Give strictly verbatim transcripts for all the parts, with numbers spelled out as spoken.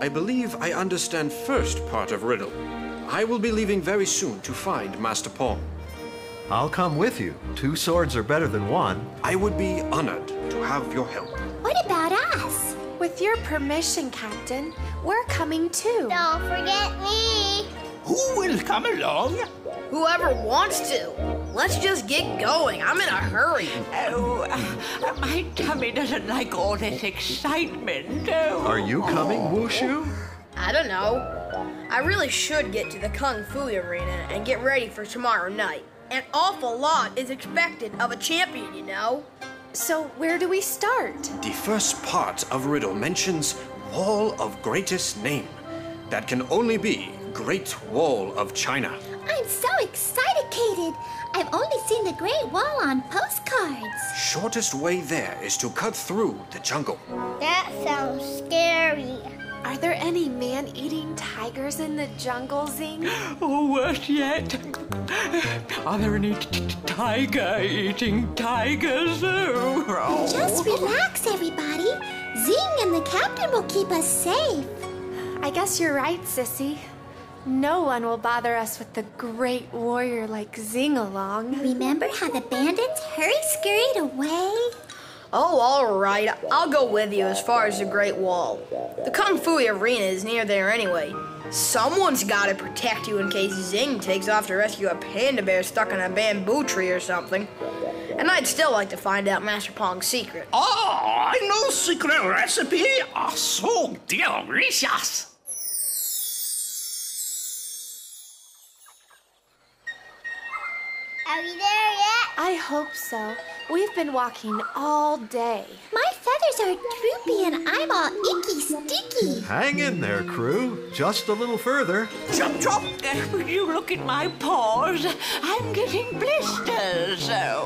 I believe I understand first part of riddle. I will be leaving very soon to find Master Pong. I'll come with you. Two swords are better than one. I would be honored to have your help. What about us? With your permission, Captain, we're coming too. Don't forget me. Who will come along? Whoever wants to. Let's just get going. I'm in a hurry. Oh, uh, my tummy doesn't like all this excitement. Oh. Are you coming, Wushu? I don't know. I really should get to the Kung Fu arena and get ready for tomorrow night. An awful lot is expected of a champion, you know. So where do we start? The first part of riddle mentions Wall of Greatest Name. That can only be Great Wall of China. I'm so excited. I've only seen the Great Wall on postcards. Shortest way there is to cut through the jungle. That sounds scary. Are there any man-eating tigers in the jungle, Zing? Oh, worse yet. Are there any tiger-eating tigers? Oh. Just relax, everybody. Zing and the captain will keep us safe. I guess you're right, Sissy. No one will bother us with the great warrior like Zing along. Remember how the bandits hurry-scurried away? Oh, all right. I'll go with you as far as the Great Wall. The Kung Fu arena is near there anyway. Someone's got to protect you in case Zing takes off to rescue a panda bear stuck in a bamboo tree or something. And I'd still like to find out Master Pong's secret. Oh, I know secret recipe are so delicious. Are we there yet? I hope so. We've been walking all day. My feathers are droopy and I'm all icky sticky. Hang in there, crew. Just a little further. Chop, chop. Uh, Would you look at my paws? I'm getting blisters.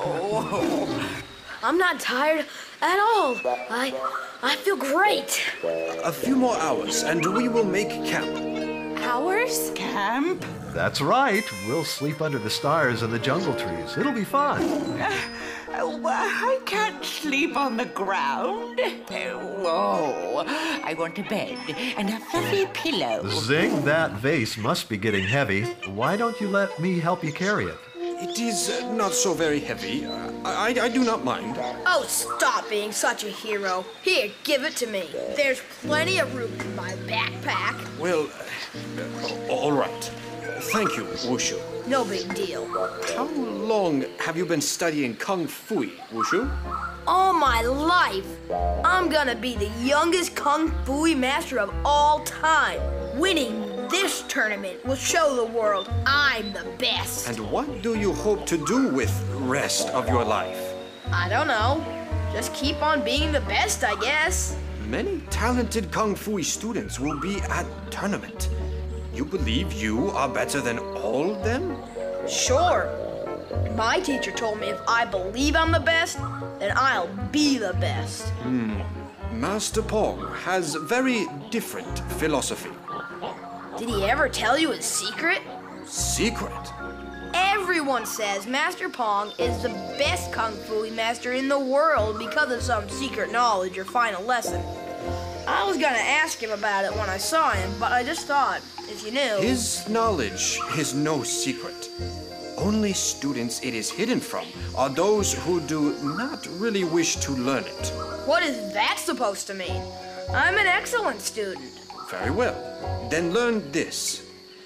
Oh. I'm not tired at all. I, I feel great. A few more hours and we will make camp. Hours? Camp? That's right. We'll sleep under the stars and the jungle trees. It'll be fun. Uh, oh, I can't sleep on the ground. Oh, I want a bed and a fluffy pillow. Zing, that vase must be getting heavy. Why don't you let me help you carry it? It is uh, not so very heavy. Uh, I, I do not mind. Oh, stop being such a hero. Here, give it to me. There's plenty of room in my backpack. Well, uh, all right. Thank you, Wushu. No big deal. How long have you been studying Kung Fu, Wushu? All my life, I'm gonna be the youngest Kung Fu master of all time. Winning this tournament will show the world I'm the best. And what do you hope to do with the rest of your life? I don't know. Just keep on being the best, I guess. Many talented Kung Fu students will be at tournament. You believe you are better than all of them? Sure. My teacher told me if I believe I'm the best, then I'll be the best. Hmm. Master Pong has very different philosophy. Did he ever tell you his secret? Secret? Everyone says Master Pong is the best Kung Fu master in the world because of some secret knowledge or final lesson. I was gonna ask him about it when I saw him, but I just thought, if you knew... His knowledge is no secret. Only students it is hidden from are those who do not really wish to learn it. What is that supposed to mean? I'm an excellent student. Very well. Then learn this.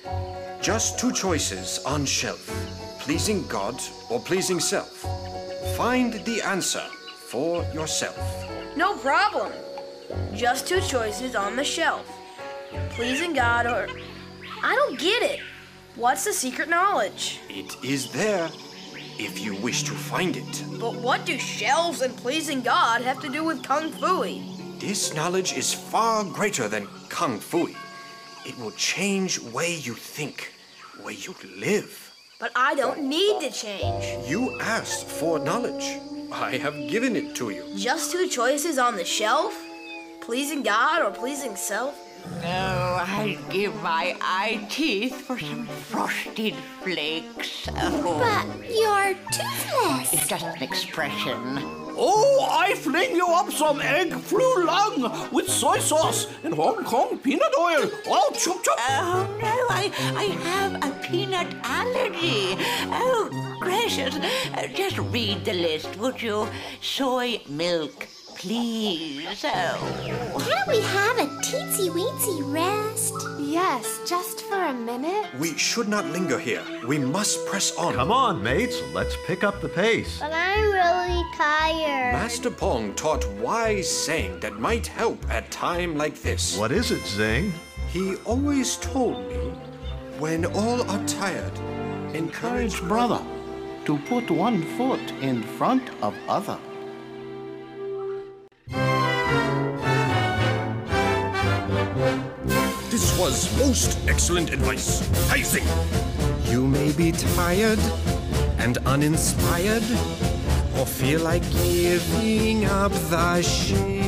Just two choices on shelf. Pleasing God or pleasing self. Find the answer for yourself. No problem. Just two choices on the shelf. Pleasing God or... I don't get it. What's the secret knowledge? It is there if you wish to find it. But what do shelves and pleasing God have to do with Kung Fu? This knowledge is far greater than Kung Fu. It will change way you think, way you live. But I don't need to change. You asked for knowledge. I have given it to you. Just two choices on the shelf? Pleasing God or pleasing self? Oh, I'd give my eye teeth for some frosted flakes. Oh. But you're toothless. It's just an expression. Oh, I fling you up some egg flu lung with soy sauce and Hong Kong peanut oil. Oh, chup chup. Oh, no, I, I have a peanut allergy. Oh, gracious. Uh, just read the list, would you? Soy milk, please. Oh. Can't we have a teensy-weensy rest? Yes, just for a minute. We should not linger here. We must press on. Come on, mates. Let's pick up the pace. But I'm really tired. Master Pong taught wise saying that might help at time like this. What is it, Zing? He always told me, when all are tired, Encourage brother to put one foot in front of other. This was most excellent advice. I think. You may be tired and uninspired, or feel like giving up the ship.